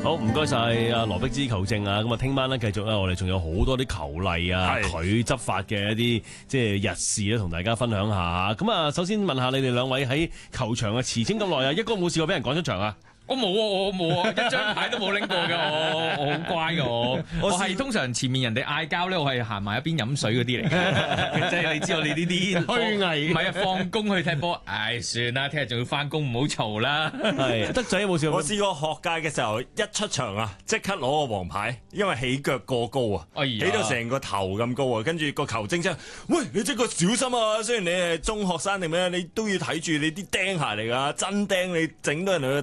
好，唔該晒阿羅碧芝球證啊！咁啊，聽晚咧繼續咧，我哋仲有好多啲球例啊，佢執法嘅一啲即係日事咧，同大家分享下。咁啊，首先問下你哋兩位喺球場啊，持證咁耐啊，一哥冇試過俾人趕出場啊？ 我冇啊，我冇啊，一張牌都冇拎過㗎，我好乖㗎，我係通常前面人哋嗌交咧，我係行埋一邊飲水嗰啲嚟嘅，即係你知道你呢啲虛偽，唔係啊，放工去踢波，唉，算啦，聽日仲要翻工，唔好嘈啦。係德仔有冇試過？ 我試過學界嘅時候，一出場啊，即刻攞個黃牌，因為起腳過高啊，起到成個頭咁高啊，跟住個球證真係，喂，你即個小心啊！雖然你係中學生定咩，你都要睇住你啲釘鞋嚟㗎，真釘你整到人哋